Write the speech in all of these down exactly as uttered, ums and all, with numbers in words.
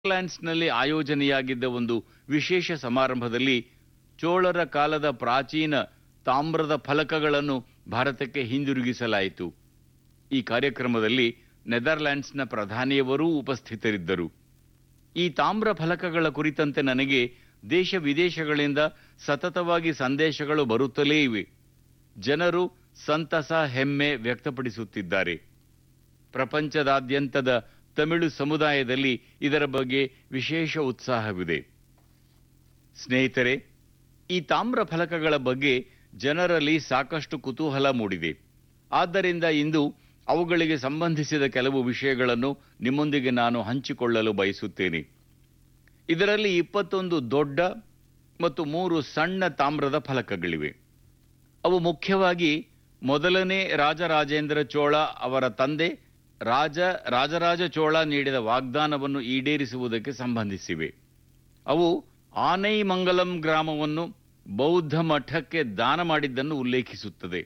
ನೆದರ್ಲ್ಯಾಂಡ್ಸ್ನಲ್ಲಿ ಆಯೋಜನೆಯಾಗಿದ್ದ ಒಂದು ವಿಶೇಷ ಸಮಾರಂಭದಲ್ಲಿ ಚೋಳರ ಕಾಲದ ಪ್ರಾಚೀನ ತಾಮ್ರದ ಫಲಕಗಳನ್ನು ಭಾರತಕ್ಕೆ ಹಿಂದಿರುಗಿಸಲಾಯಿತು. ಈ ಕಾರ್ಯಕ್ರಮದಲ್ಲಿ ನೆದರ್ಲ್ಯಾಂಡ್ಸ್ನ ಪ್ರಧಾನಿಯವರೂ ಉಪಸ್ಥಿತರಿದ್ದರು. ಈ ತಾಮ್ರ ಫಲಕಗಳ ಕುರಿತಂತೆ ನನಗೆ ದೇಶ ವಿದೇಶಗಳಿಂದ ಸತತವಾಗಿ ಸಂದೇಶಗಳು ಬರುತ್ತಲೇ ಇವೆ. ಜನರು ಸಂತಸ, ಹೆಮ್ಮೆ ವ್ಯಕ್ತಪಡಿಸುತ್ತಿದ್ದಾರೆ. ಪ್ರಪಂಚದಾದ್ಯಂತದ ತಮಿಳು ಸಮುದಾಯದಲ್ಲಿ ಇದರ ಬಗ್ಗೆ ವಿಶೇಷ ಉತ್ಸಾಹವಿದೆ. ಸ್ನೇಹಿತರೆ, ಈ ತಾಮ್ರ ಫಲಕಗಳ ಬಗ್ಗೆ ಜನರಲ್ಲಿ ಸಾಕಷ್ಟು ಕುತೂಹಲ ಮೂಡಿದೆ. ಆದ್ದರಿಂದ ಇಂದು ಅವುಗಳಿಗೆ ಸಂಬಂಧಿಸಿದ ಕೆಲವು ವಿಷಯಗಳನ್ನು ನಿಮ್ಮೊಂದಿಗೆ ನಾನು ಹಂಚಿಕೊಳ್ಳಲು ಬಯಸುತ್ತೇನೆ. ಇದರಲ್ಲಿ ಇಪ್ಪತ್ತೊಂದು ದೊಡ್ಡ ಮತ್ತು ಮೂರು ಸಣ್ಣ ತಾಮ್ರದ ಫಲಕಗಳಿವೆ. ಅವು ಮುಖ್ಯವಾಗಿ ಮೊದಲನೇ ರಾಜರಾಜೇಂದ್ರ ಚೋಳ ಅವರ ತಂದೆ ರಾಜ ರಾಜರಾಜ ಚೋಳ ನೀಡಿದ ವಾಗ್ದಾನವನ್ನು ಈಡೇರಿಸುವುದಕ್ಕೆ ಸಂಬಂಧಿಸಿವೆ. ಅವು ಆನೈಮಂಗಲಂ ಗ್ರಾಮವನ್ನು ಬೌದ್ಧ ಮಠಕ್ಕೆ ದಾನ ಮಾಡಿದ್ದನ್ನು ಉಲ್ಲೇಖಿಸುತ್ತದೆ.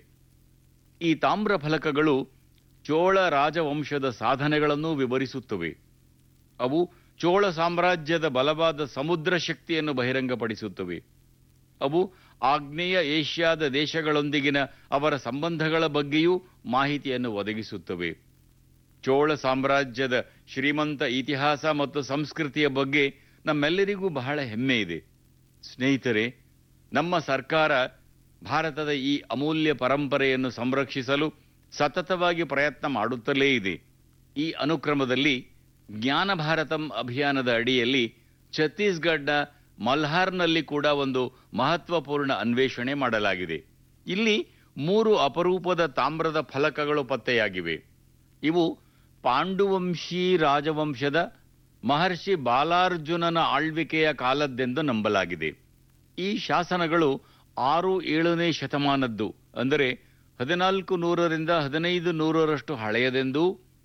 ಈ ತಾಮ್ರ ಫಲಕಗಳು ಚೋಳ ರಾಜವಂಶದ ಸಾಧನೆಗಳನ್ನು ವಿವರಿಸುತ್ತವೆ. ಅವು ಚೋಳ ಸಾಮ್ರಾಜ್ಯದ ಬಲವಾದ ಸಮುದ್ರ ಶಕ್ತಿಯನ್ನು ಬಹಿರಂಗಪಡಿಸುತ್ತವೆ. ಅವು ಆಗ್ನೇಯ ಏಷ್ಯಾದ ದೇಶಗಳೊಂದಿಗಿನ ಅವರ ಸಂಬಂಧಗಳ ಬಗ್ಗೆಯೂ ಮಾಹಿತಿಯನ್ನು ಒದಗಿಸುತ್ತವೆ. ಚೋಳ ಸಾಮ್ರಾಜ್ಯದ ಶ್ರೀಮಂತ ಇತಿಹಾಸ ಮತ್ತು ಸಂಸ್ಕೃತಿಯ ಬಗ್ಗೆ ನಮ್ಮೆಲ್ಲರಿಗೂ ಬಹಳ ಹೆಮ್ಮೆ ಇದೆ. ಸ್ನೇಹಿತರೆ, ನಮ್ಮ ಸರ್ಕಾರ ಭಾರತದ ಈ ಅಮೂಲ್ಯ ಪರಂಪರೆಯನ್ನು ಸಂರಕ್ಷಿಸಲು ಸತತವಾಗಿ ಪ್ರಯತ್ನ ಮಾಡುತ್ತಲೇ ಇದೆ. ಈ ಅನುಕ್ರಮದಲ್ಲಿ ಜ್ಞಾನ ಭಾರತಂ ಅಭಿಯಾನದ ಅಡಿಯಲ್ಲಿ ಛತ್ತೀಸ್ಗಢದ ಮಲ್ಹಾರ್ನಲ್ಲಿ ಕೂಡ ಒಂದು ಮಹತ್ವಪೂರ್ಣ ಅನ್ವೇಷಣೆ ಮಾಡಲಾಗಿದೆ. ಇಲ್ಲಿ ಮೂರು ಅಪರೂಪದ ತಾಮ್ರದ ಫಲಕಗಳು ಪತ್ತೆಯಾಗಿವೆ. ಇವು ಪಾಂಡುವಂಶಿ ರಾಜವಂಶದ ಮಹರ್ಷಿ ಬಾಲಾರ್ಜುನನ ಆಳ್ವಿಕೆಯ ಕಾಲದ್ದೆಂದು ನಂಬಲಾಗಿದೆ. ಈ ಶಾಸನಗಳು ಆರು ಏಳನೇ ಶತಮಾನದ್ದು, ಅಂದರೆ ಹದಿನಾಲ್ಕು ನೂರರಿಂದ ಹದಿನೈದು ನೂರರಷ್ಟು ಹಳೆಯದೆಂದೂ,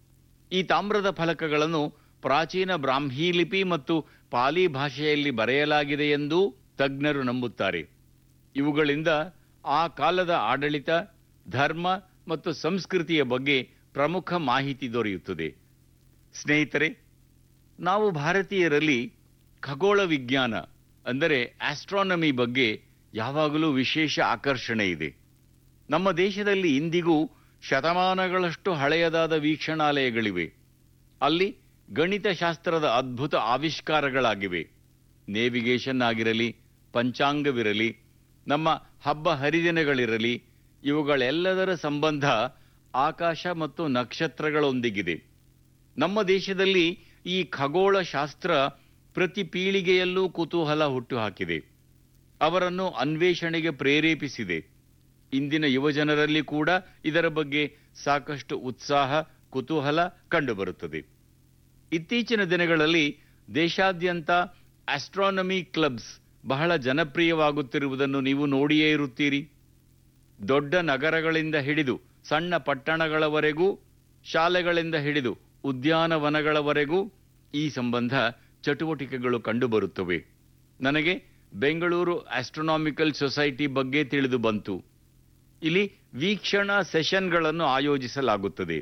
ಈ ತಾಮ್ರದ ಫಲಕಗಳನ್ನು ಪ್ರಾಚೀನ ಬ್ರಾಹ್ಮೀ ಲಿಪಿ ಮತ್ತು ಪಾಲಿ ಭಾಷೆಯಲ್ಲಿ ಬರೆಯಲಾಗಿದೆ ಎಂದೂ ತಜ್ಞರು ನಂಬುತ್ತಾರೆ. ಇವುಗಳಿಂದ ಆ ಕಾಲದ ಆಡಳಿತ, ಧರ್ಮ ಮತ್ತು ಸಂಸ್ಕೃತಿಯ ಬಗ್ಗೆ ಪ್ರಮುಖ ಮಾಹಿತಿ ದೊರೆಯುತ್ತದೆ. ಸ್ನೇಹಿತರೆ, ನಾವು ಭಾರತೀಯರಲ್ಲಿ ಖಗೋಳ ವಿಜ್ಞಾನ ಅಂದರೆ ಆಸ್ಟ್ರಾನಮಿ ಬಗ್ಗೆ ಯಾವಾಗಲೂ ವಿಶೇಷ ಆಕರ್ಷಣೆ ಇದೆ. ನಮ್ಮ ದೇಶದಲ್ಲಿ ಇಂದಿಗೂ ಶತಮಾನಗಳಷ್ಟು ಹಳೆಯದಾದ ವೀಕ್ಷಣಾಲಯಗಳಿವೆ. ಅಲ್ಲಿ ಗಣಿತಶಾಸ್ತ್ರದ ಅದ್ಭುತ ಆವಿಷ್ಕಾರಗಳಾಗಿವೆ. ನೇವಿಗೇಷನ್ ಆಗಿರಲಿ, ಪಂಚಾಂಗವಿರಲಿ, ನಮ್ಮ ಹಬ್ಬ ಹರಿದಿನಗಳಿರಲಿ, ಇವುಗಳೆಲ್ಲದರ ಸಂಬಂಧ ಆಕಾಶ ಮತ್ತು ನಕ್ಷತ್ರಗಳೊಂದಿಗಿದೆ. ನಮ್ಮ ದೇಶದಲ್ಲಿ ಈ ಖಗೋಳ ಶಾಸ್ತ್ರ ಪ್ರತಿ ಪೀಳಿಗೆಯಲ್ಲೂ ಕುತೂಹಲ ಹುಟ್ಟುಹಾಕಿದೆ. ಅವರನ್ನು ಅನ್ವೇಷಣೆಗೆ ಪ್ರೇರೇಪಿಸಿದೆ. ಇಂದಿನ ಯುವಜನರಲ್ಲಿ ಕೂಡ ಇದರ ಬಗ್ಗೆ ಸಾಕಷ್ಟು ಉತ್ಸಾಹ, ಕುತೂಹಲ ಕಂಡುಬರುತ್ತದೆ. ಇತ್ತೀಚಿನ ದಿನಗಳಲ್ಲಿ ದೇಶಾದ್ಯಂತ ಆಸ್ಟ್ರಾನಮಿ ಕ್ಲಬ್ಸ್ ಬಹಳ ಜನಪ್ರಿಯವಾಗುತ್ತಿರುವುದನ್ನು ನೀವು ನೋಡಿಯೇ ಇರುತ್ತೀರಿ. ದೊಡ್ಡ ನಗರಗಳಿಂದ ಹಿಡಿದು ಸಣ್ಣ ಪಟ್ಟಣಗಳವರೆಗೂ, ಶಾಲೆಗಳಿಂದ ಹಿಡಿದು ಉದ್ಯಾನವನಗಳವರೆಗೂ ಈ ಸಂಬಂಧ ಚಟುವಟಿಕೆಗಳು ಕಂಡುಬರುತ್ತವೆ. ನನಗೆ ಬೆಂಗಳೂರು ಆಸ್ಟ್ರೋನಾಮಿಕಲ್ ಸೊಸೈಟಿ ಬಗ್ಗೆ ತಿಳಿದು ಬಂತು. ಇಲ್ಲಿ ವೀಕ್ಷಣಾ ಸೆಷನ್ಗಳನ್ನು ಆಯೋಜಿಸಲಾಗುತ್ತದೆ.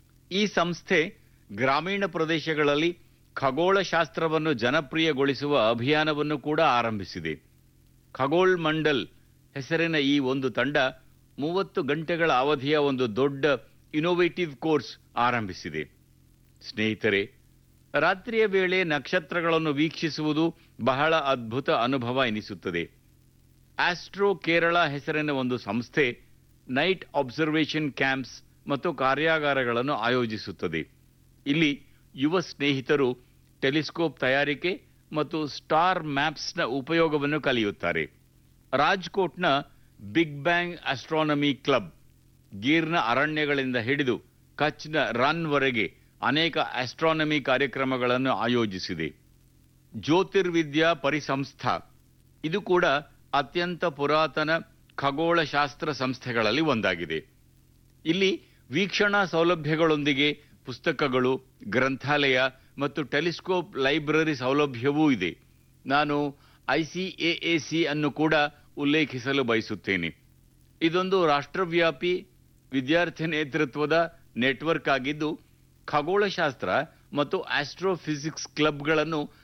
ಈ ಸಂಸ್ಥೆ ಗ್ರಾಮೀಣ ಪ್ರದೇಶಗಳಲ್ಲಿ ಖಗೋಳಶಾಸ್ತ್ರವನ್ನು ಜನಪ್ರಿಯಗೊಳಿಸುವ ಅಭಿಯಾನವನ್ನು ಕೂಡ ಆರಂಭಿಸಿದೆ. ಖಗೋಳ್ ಮಂಡಲ್ ಹೆಸರಿನ ಈ ಒಂದು ತಂಡ ಮೂವತ್ತು ಗಂಟೆಗಳ ಅವಧಿಯ ಒಂದು ದೊಡ್ಡ ಇನೋವೇಟಿವ್ ಕೋರ್ಸ್ ಆರಂಭಿಸಿದೆ. ಸ್ನೇಹಿತರೆ, ರಾತ್ರಿಯ ವೇಳೆ ನಕ್ಷತ್ರಗಳನ್ನು ವೀಕ್ಷಿಸುವುದು ಬಹಳ ಅದ್ಭುತ ಅನುಭವ ಎನಿಸುತ್ತದೆ. ಆಸ್ಟ್ರೋ ಕೇರಳ ಹೆಸರಿನ ಒಂದು ಸಂಸ್ಥೆ ನೈಟ್ ಅಬ್ಸರ್ವೇಷನ್ ಕ್ಯಾಂಪ್ಸ್ ಮತ್ತು ಕಾರ್ಯಾಗಾರಗಳನ್ನು ಆಯೋಜಿಸುತ್ತದೆ. ಇಲ್ಲಿ ಯುವ ಸ್ನೇಹಿತರು ಟೆಲಿಸ್ಕೋಪ್ ತಯಾರಿಕೆ ಮತ್ತು ಸ್ಟಾರ್ ಮ್ಯಾಪ್ಸ್ನ ಉಪಯೋಗವನ್ನು ಕಲಿಯುತ್ತಾರೆ. ರಾಜ್ಕೋಟ್ನ ಬಿಗ್ ಬ್ಯಾಂಗ್ ಆಸ್ಟ್ರಾನಮಿ ಕ್ಲಬ್ ಗೀರ್ನ ಅರಣ್ಯಗಳಿಂದ ಹಿಡಿದು ಕಚ್ನ ರನ್ವರೆಗೆ ಅನೇಕ ಆಸ್ಟ್ರಾನಮಿ ಕಾರ್ಯಕ್ರಮಗಳನ್ನು ಆಯೋಜಿಸಿದೆ. ಜ್ಯೋತಿರ್ವಿದ್ಯಾ ಪರಿಸಂಸ್ಥಾ ಇದು ಕೂಡ ಅತ್ಯಂತ ಪುರಾತನ ಖಗೋಳಶಾಸ್ತ್ರ ಸಂಸ್ಥೆಗಳಲ್ಲಿ ಒಂದಾಗಿದೆ. ಇಲ್ಲಿ ವೀಕ್ಷಣಾ ಸೌಲಭ್ಯಗಳೊಂದಿಗೆ ಪುಸ್ತಕಗಳು, ಗ್ರಂಥಾಲಯ ಮತ್ತು ಟೆಲಿಸ್ಕೋಪ್ ಲೈಬ್ರರಿ ಸೌಲಭ್ಯವೂ ಇದೆ. ನಾನು I C A A C ಅನ್ನು ಕೂಡ ಉಲ್ಲೇಖಿಸಲು ಬಯಸುತ್ತೇನೆ. ಇದೊಂದು ರಾಷ್ಟ್ರವ್ಯಾಪಿ ವಿದ್ಯಾರ್ಥಿ ನೇತೃತ್ವದ ನೆಟ್ವರ್ಕ್ ಆಗಿದ್ದು, ಖಗೋಳಶಾಸ್ತ್ರ ಮತ್ತು ಆಸ್ಟ್ರೋಫಿಸಿಕ್ಸ್ ಕ್ಲಬ್ಗಳನ್ನು